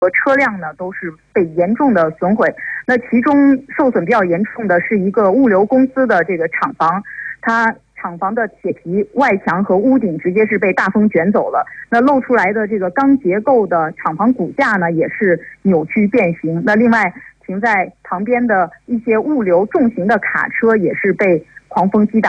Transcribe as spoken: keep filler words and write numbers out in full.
和车辆呢都是被严重的损毁。那其中受损比较严重的是一个物流公司的这个厂房，它厂房的铁皮外墙和屋顶直接是被大风卷走了。那露出来的这个钢结构的厂房骨架呢也是扭曲变形。那另外停在旁边的一些物流重型的卡车也是被狂风击打